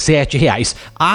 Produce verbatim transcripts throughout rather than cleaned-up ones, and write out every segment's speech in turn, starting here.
sete reais.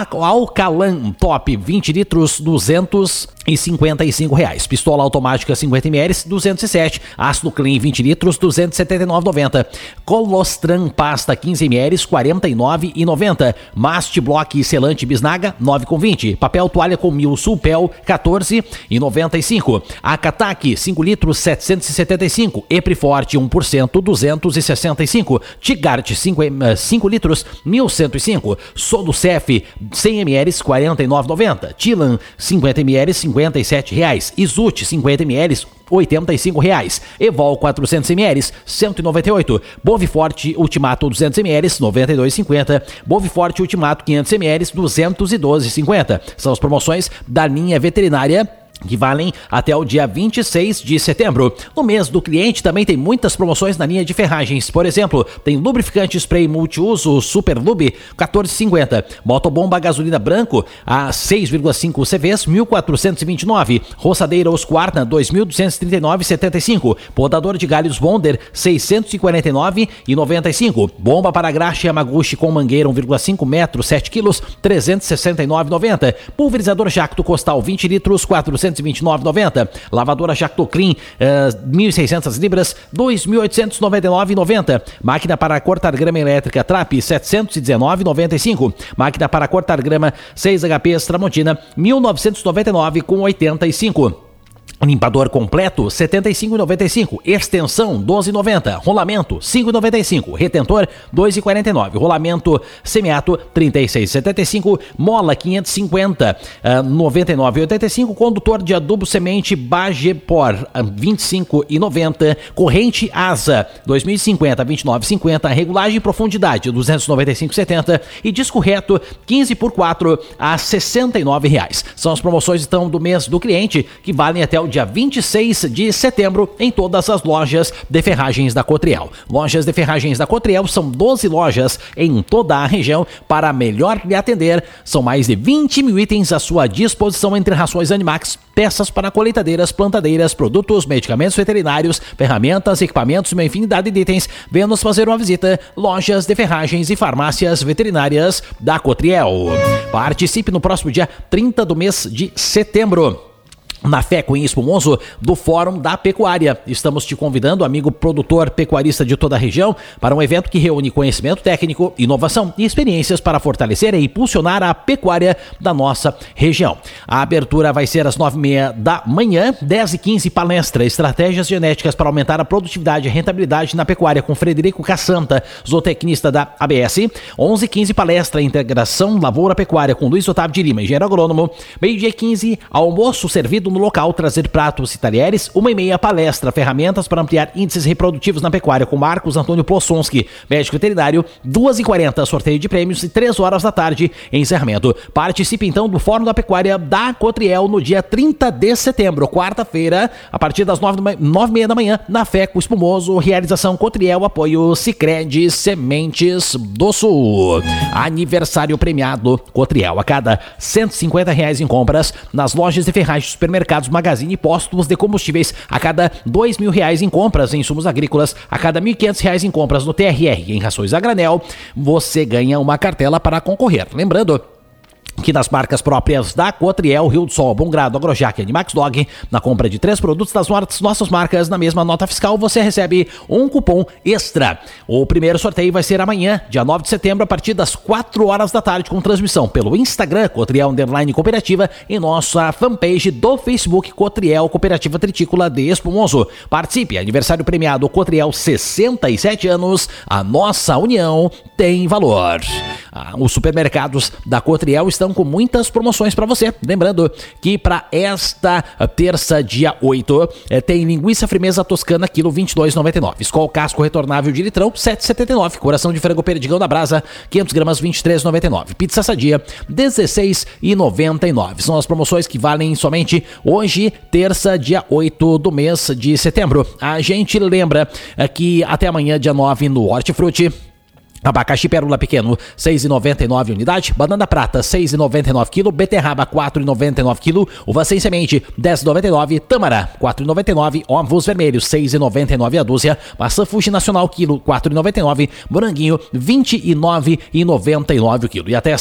Alcalan Top vinte litros, duzentos e cinquenta e cinco reais. Pistola automática cinquenta mililitros, duzentos e sete. Ácido Clean vinte litros, duzentos e setenta e nove reais e noventa centavos. Colostran pasta quinze mililitros, quarenta e nove reais e noventa centavos. Mast Block selante Bisnaga, nove reais e vinte centavos. Papel toalha com mil Sulpel, quatorze reais e noventa e cinco centavos. Akataki cinco litros, setecentos e setenta e cinco reais. Epriforte um por cento, duzentos e sessenta e cinco reais. Tigart cinco litros, mil cento e cinco reais. Solucef cem mililitros, quarenta e nove reais e noventa centavos. Tilan cinquenta mililitros, cinquenta e sete reais. Isut cinquenta mililitros, oitenta e cinco reais. Evol quatrocentos mililitros, cento e noventa e oito reais. Boviforte Ultimato duzentos mililitros, noventa e dois reais e cinquenta centavos. Boviforte Ultimato quinhentos mililitros, duzentos e doze reais e cinquenta centavos. São as promoções da linha veterinária que valem até o dia vinte e seis de setembro. No mês do cliente também tem muitas promoções na linha de ferragens. Por exemplo, tem lubrificante spray multiuso Super Lube, quatorze reais e cinquenta centavos. Motobomba gasolina branco a seis vírgula cinco C Vs, mil quatrocentos e vinte e nove reais. Roçadeira Husqvarna, dois mil duzentos e trinta e nove reais e setenta e cinco centavos. Podador de galhos Bonder, seiscentos e quarenta e nove reais e noventa e cinco centavos. Bomba para graxa Yamaguchi com mangueira um vírgula cinco metros, sete quilos, trezentos e sessenta e nove reais e noventa centavos. Pulverizador Jacto Costal vinte litros, quatrocentos e vinte e nove reais e noventa centavos. Lavadora Jacto Clean, uh, mil e seiscentas libras, dois mil oitocentos e noventa e nove reais e noventa centavos. Máquina para cortar grama elétrica Trap, setecentos e dezenove reais e noventa e cinco centavos. Máquina para cortar grama seis H P Tramontina, mil novecentos e noventa e nove reais e oitenta e cinco centavos. Limpador completo, setenta e cinco reais e noventa e cinco centavos. Extensão, doze reais e noventa centavos. Rolamento, cinco reais e noventa e cinco centavos. Retentor, dois reais e quarenta e nove centavos. Rolamento semiato, trinta e seis reais e setenta e cinco centavos. Mola, quinhentos e cinquenta, uh, noventa e nove reais e oitenta e cinco centavos. Condutor de adubo semente Bagepor, uh, vinte e cinco reais e noventa centavos. Corrente Asa, dois mil e cinquenta, vinte e nove reais e cinquenta centavos. Regulagem e profundidade, duzentos e noventa e cinco reais e setenta centavos. E disco reto, quinze por quatro a sessenta e nove reais. São as promoções então do mês do cliente, que valem até o dia vinte e seis de setembro em todas as lojas de ferragens da Cotriel. Lojas de ferragens da Cotriel são doze lojas em toda a região para melhor lhe atender. São mais de vinte mil itens à sua disposição entre rações Animax, peças para colheitadeiras, plantadeiras, produtos, medicamentos veterinários, ferramentas, equipamentos e uma infinidade de itens. Venha nos fazer uma visita. Lojas de ferragens e farmácias veterinárias da Cotriel. Participe no próximo dia trinta do mês de setembro na FECO em Espumoso, do Fórum da Pecuária. Estamos te convidando, amigo produtor pecuarista de toda a região, para um evento que reúne conhecimento técnico, inovação e experiências para fortalecer e impulsionar a pecuária da nossa região. A abertura vai ser às nove e meia da manhã, dez e quinze palestra, estratégias genéticas para aumentar a produtividade e rentabilidade na pecuária, com Frederico Cassanta, zootecnista da A B S. onze e quinze palestra, integração lavoura-pecuária, com Luiz Otávio de Lima, engenheiro agrônomo. Meio-dia e quinze, almoço servido no local, trazer pratos e talheres. Uma e meia palestra, ferramentas para ampliar índices reprodutivos na pecuária, com Marcos Antônio Possonski, médico veterinário. Duas e quarenta, sorteio de prêmios, e três horas da tarde, encerramento. Participe então do Fórum da Pecuária da Cotriel no dia trinta de setembro, quarta-feira, a partir das nove e meia da manhã, na FECO Espumoso. Realização Cotriel, apoio Sicredi Sementes do Sul. Aniversário premiado Cotriel. A cada cento e cinquenta reais em compras nas lojas de ferragens, supermercados, magazine e postos de combustíveis, a cada dois mil reais em compras em insumos agrícolas, a cada mil e quinhentos reais em compras no T R R e em rações a granel, você ganha uma cartela para concorrer. Lembrando que nas marcas próprias da Cotriel, Rio do Sol, Bom Grado, Agrojac e Animax Dog, na compra de três produtos das nossas marcas, na mesma nota fiscal, você recebe um cupom extra. O primeiro sorteio vai ser amanhã, dia nove de setembro, a partir das quatro horas da tarde, com transmissão pelo Instagram, Cotriel Underline Cooperativa, e nossa fanpage do Facebook, Cotriel Cooperativa Tritícola de Espumoso. Participe, aniversário premiado Cotriel, sessenta e sete anos, a nossa união tem valor. Ah, os supermercados da Cotriel estão com muitas promoções para você. Lembrando que para esta terça, dia oito, é, tem linguiça frimeza toscana, quilo vinte e dois reais e noventa e nove. Skol casco retornável de litrão, sete reais e setenta e nove. Coração de frango perdigão da brasa, quinhentas gramas, vinte e três reais e noventa e nove. Pizza sadia, dezesseis reais e noventa e nove. São as promoções que valem somente hoje, terça, dia oito do mês de setembro. A gente lembra que até amanhã, dia nove, no Hortifruti, abacaxi pérola pequeno, seis reais e noventa e nove unidade. Banana prata, seis reais e noventa e nove quilo. Beterraba, quatro reais e noventa e nove quilo. Uva sem semente, dez reais e noventa e nove. Tâmara, quatro reais e noventa e nove. Ovos vermelhos, seis reais e noventa e nove a dúzia. Maçã Fuji Nacional, quilo, quatro reais e noventa e nove. Moranguinho, vinte e nove reais e noventa e nove o quilo. E até